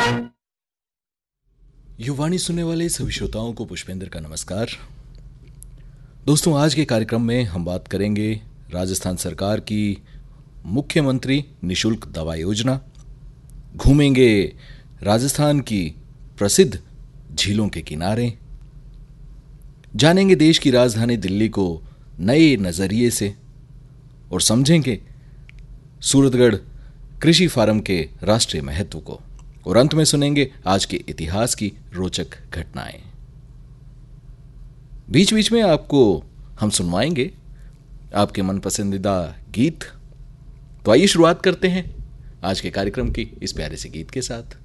युवाणी सुनने वाले सभी श्रोताओं को पुष्पेंद्र का नमस्कार। दोस्तों, आज के कार्यक्रम में हम बात करेंगे राजस्थान सरकार की मुख्यमंत्री निशुल्क दवा योजना, घूमेंगे राजस्थान की प्रसिद्ध झीलों के किनारे, जानेंगे देश की राजधानी दिल्ली को नए नजरिए से और समझेंगे सूरतगढ़ कृषि फार्म के राष्ट्रीय महत्व को, और अंत में सुनेंगे आज के इतिहास की रोचक घटनाएं। बीच बीच में आपको हम सुनवाएंगे आपके मन पसंदीदा गीत। तो आइए शुरुआत करते हैं आज के कार्यक्रम की इस प्यारे से गीत के साथ।